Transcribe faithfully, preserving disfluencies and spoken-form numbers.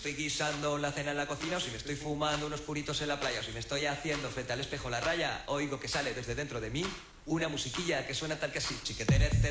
estoy guisando la cena en la cocina, o si me estoy fumando unos puritos en la playa, o si me estoy haciendo frente al espejo la raya, oigo que sale desde dentro de mí una musiquilla que suena tal que así. Chiquetere,